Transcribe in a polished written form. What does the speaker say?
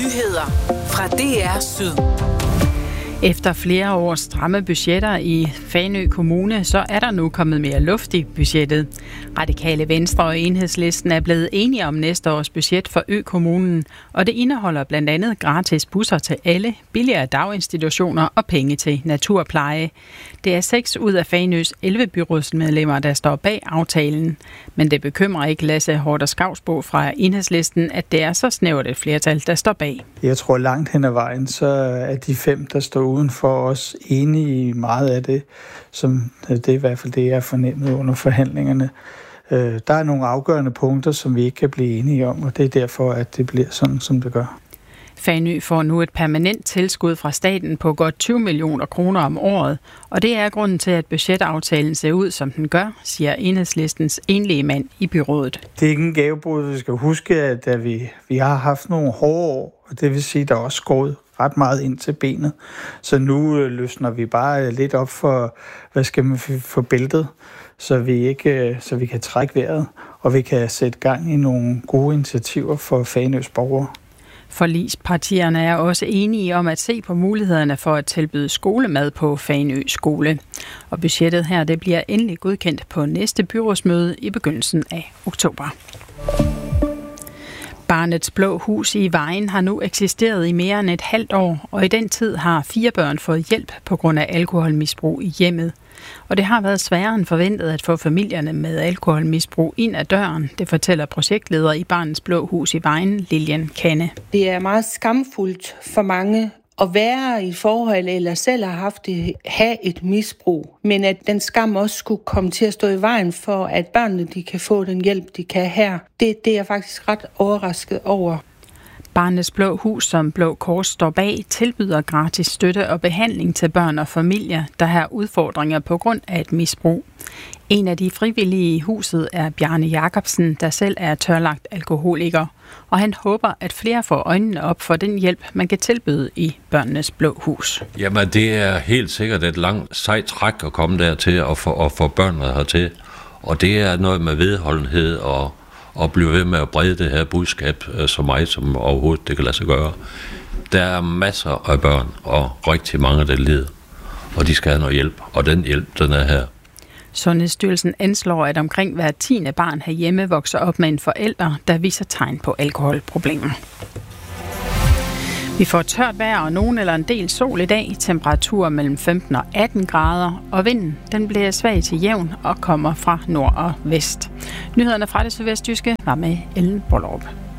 Nyheder fra DR Syd. Efter flere års stramme budgetter i Fanø Kommune, så er der nu kommet mere luft i budgettet. Radikale Venstre og Enhedslisten er blevet enige om næste års budget for Ø-kommunen, og det indeholder blandt andet gratis busser til alle, billigere daginstitutioner og penge til naturpleje. Det er 6 ud af Fanøs 11 byrådsmedlemmer, der står bag aftalen. Men det bekymrer ikke Lasse Haarder Skavsbo fra Enhedslisten, at det er så snævert et flertal, der står bag. Jeg tror langt hen ad vejen, så er de 5, der står uden for os, enige i meget af det, som det er i hvert fald det, jeg har fornemmet under forhandlingerne. Der er nogle afgørende punkter, som vi ikke kan blive enige om, og det er derfor, at det bliver sådan, som det gør. Fanø får nu et permanent tilskud fra staten på godt 20 millioner kroner om året, og det er grunden til, at budgetaftalen ser ud, som den gør, siger Enhedslistens enlige mand i byrådet. Det er ikke en gavebrud. Vi skal huske, at vi har haft nogle hårde år, og det vil sige, at der er også skåret ret meget ind til benet. Så nu løsner vi bare lidt op for, for bæltet, så vi kan trække vejret, og vi kan sætte gang i nogle gode initiativer for Fanøs borgere. Forligspartierne er også enige om at se på mulighederne for at tilbyde skolemad på Fanø skole. Og budgettet her, det bliver endelig godkendt på næste byrådsmøde i begyndelsen af oktober. Barnets Blå Hus i Vejen har nu eksisteret i mere end et halvt år, og i den tid har 4 børn fået hjælp på grund af alkoholmisbrug i hjemmet. Og det har været sværere end forventet at få familierne med alkoholmisbrug ind ad døren, det fortæller projektleder i Barnets Blå Hus i Vejen, Lilian Kanne. Det er meget skamfuldt for mange at være i et forhold eller selv have et misbrug, men at den skam også skulle komme til at stå i vejen for, at børnene de kan få den hjælp, de kan her. Det er jeg faktisk ret overrasket over. Barnets Blå Hus, som Blå Kors står bag, tilbyder gratis støtte og behandling til børn og familier, der har udfordringer på grund af et misbrug. En af de frivillige i huset er Bjarne Jacobsen, der selv er tørlagt alkoholiker, og han håber, at flere får øjnene op for den hjælp, man kan tilbyde i Børnenes Blå Hus. Jamen, det er helt sikkert et langt sejt træk at komme dertil og få børnene hertil, og det er noget med vedholdenhed og blive ved med at brede det her budskab så meget som overhovedet det kan lade sig gøre. Der er masser af børn og rigtig mange, der lider, og de skal have noget hjælp, og den hjælp, den er her. Sundhedsstyrelsen anslår, at omkring hver 10. barn herhjemme vokser op med en forælder, der viser tegn på alkoholproblemer. Vi får tørt vejr og nogen eller en del sol i dag, temperaturer mellem 15 og 18 grader, og vinden den bliver svag til jævn og kommer fra nord og vest. Nyhederne fra det sydvestjyske var med Ellen Bollerup.